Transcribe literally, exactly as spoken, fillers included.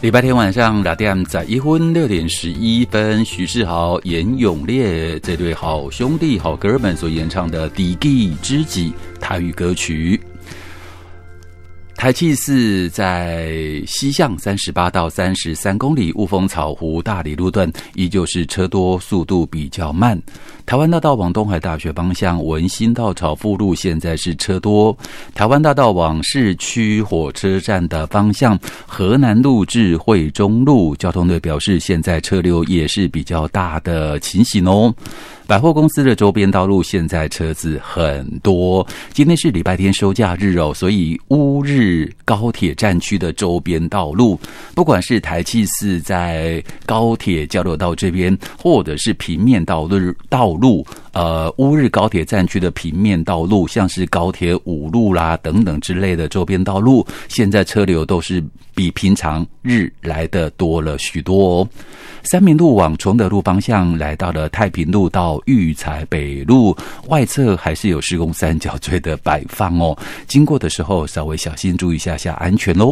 礼拜天晚上六点十一分，六点十一分，徐世豪、严永烈这对好兄弟、好哥们所演唱的《知己知己》台语歌曲。台七四在西向三十八到三十三公里，雾峰草湖大理路段依旧是车多，速度比较慢。台湾大道往东海大学方向文心到草富路现在是车多。台湾大道往市区火车站的方向，河南路至惠中路，交通队表示现在车流也是比较大的情形哦。百货公司的周边道路现在车子很多，今天是礼拜天收假日哦，所以乌日高铁站区的周边道路，不管是台七四在高铁交流道这边，或者是平面道路道路，呃，乌日高铁站区的平面道路，像是高铁五路啦等等之类的周边道路，现在车流都是比平常日来的多了许多哦。三民路往崇德路方向来到了太平路到育才北路，外侧还是有施工三角锥的摆放哦，经过的时候稍微小心注意一下下安全咯。